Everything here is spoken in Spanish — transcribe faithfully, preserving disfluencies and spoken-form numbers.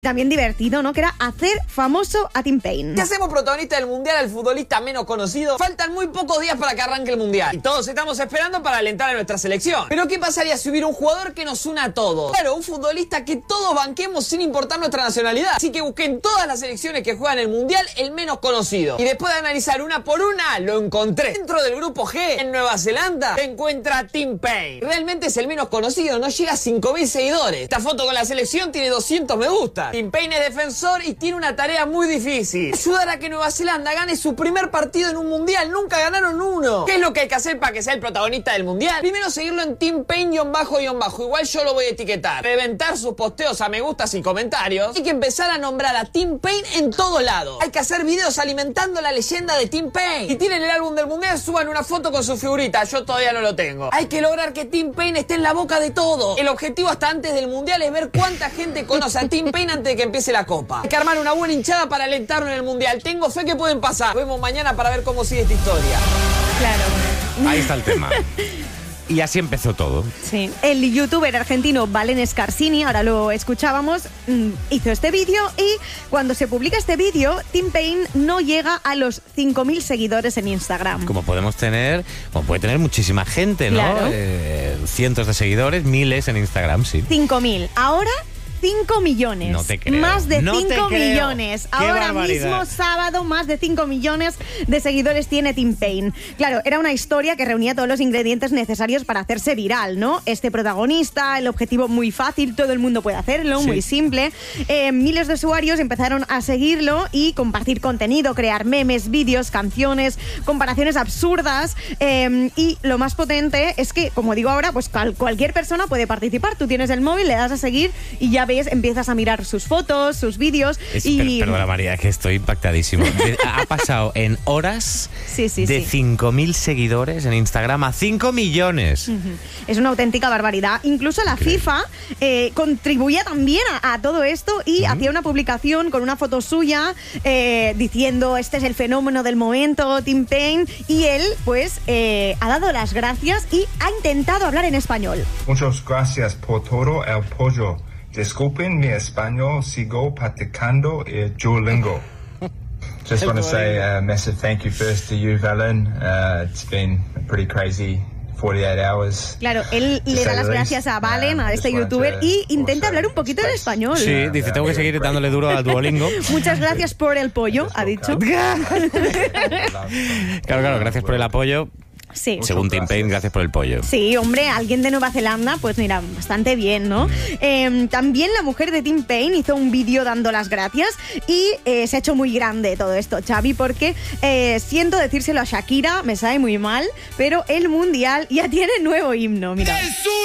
También divertido, ¿no? Que era hacer famoso a Tim Paine. ¿Qué hacemos protagonista del Mundial al futbolista menos conocido? Faltan muy pocos días para que arranque el Mundial y todos estamos esperando para alentar a nuestra selección. Pero ¿qué pasaría si hubiera un jugador que nos una a todos? Claro, un futbolista que todos banquemos sin importar nuestra nacionalidad. Así que busqué en todas las selecciones que juegan el Mundial el menos conocido. Y después de analizar una por una, lo encontré. Dentro del grupo G, en Nueva Zelanda, se encuentra Tim Paine. Realmente es el menos conocido, no llega a cinco mil seguidores. Esta foto con la selección tiene doscientos me gusta. Tim Paine es defensor y tiene una tarea muy difícil: ayudar a que Nueva Zelanda gane su primer partido en un mundial. Nunca ganaron uno. ¿Qué es lo que hay que hacer para que sea el protagonista del mundial? Primero, seguirlo en Tim Paine-bajo. Igual yo lo voy a etiquetar. Reventar sus posteos a me gustas y comentarios. Hay que empezar a nombrar a Tim Paine en todo lado. Hay que hacer videos alimentando la leyenda de Tim Paine. Si tienen el álbum del mundial, suban una foto con su figurita. Yo todavía no lo tengo. Hay que lograr que Tim Paine esté en la boca de todo. El objetivo hasta antes del mundial es ver cuánta gente conoce a Tim Paine antes de que empiece la copa. Hay que armar una buena hinchada para alentarlo en el mundial. Tengo fe que pueden pasar. Nos vemos mañana para ver cómo sigue esta historia. Claro. Ahí está el tema. Y así empezó todo. Sí. El youtuber argentino Valen Scarsini, ahora lo escuchábamos, hizo este vídeo y cuando se publica este vídeo, Tim Paine no llega a los cinco mil seguidores en Instagram. Como podemos tener, como puede tener muchísima gente, ¿no? Claro. Eh, cientos de seguidores, miles en Instagram, sí. cinco mil. Ahora cinco millones. No te creo. Más de no cinco te creo. millones. Qué Ahora barbaridad. mismo, sábado, más de cinco millones de seguidores tiene Tim Paine. Claro, era una historia que reunía todos los ingredientes necesarios para hacerse viral, ¿no? Este protagonista, el objetivo muy fácil, todo el mundo puede hacerlo, sí. muy simple. Eh, miles de usuarios empezaron a seguirlo y compartir contenido, crear memes, vídeos, canciones, comparaciones absurdas. Eh, y lo más potente es que, como digo ahora, pues cual, cualquier persona puede participar. Tú tienes el móvil, le das a seguir y ya ves, empiezas a mirar sus fotos, sus vídeos. Es, y... per, perdona, María, que estoy impactadísimo. De, ha pasado en horas sí, sí, de sí. cinco mil seguidores en Instagram a cinco millones. Uh-huh. Es una auténtica barbaridad. Incluso la Increíble. FIFA eh, contribuía también a, a todo esto y uh-huh. hacía una publicación con una foto suya eh, diciendo: este es el fenómeno del momento, Tim Paine. Y él, pues, eh, ha dado las gracias y ha intentado hablar en español. Muchas gracias por todo el apoyo. Disculpen mi español, sigo practicando el Duolingo. Just want to say a massive thank you first to you, Valen. Uh, it's been a pretty crazy forty-eight hours. Claro, él le da las gracias a Valen, a este youtuber, y intenta hablar un poquito en español. Sí, dice, tengo que seguir dándole duro al Duolingo. Muchas gracias por el pollo, ha dicho. Claro, claro, gracias por el apoyo. Sí. Según Tim Paine, gracias por el pollo. Sí, hombre, alguien de Nueva Zelanda, pues mira, bastante bien, ¿no? Eh, también la mujer de Tim Paine hizo un vídeo dando las gracias y eh, se ha hecho muy grande todo esto, Xavi, porque eh, siento decírselo a Shakira, me sabe muy mal, pero el Mundial ya tiene nuevo himno, mira.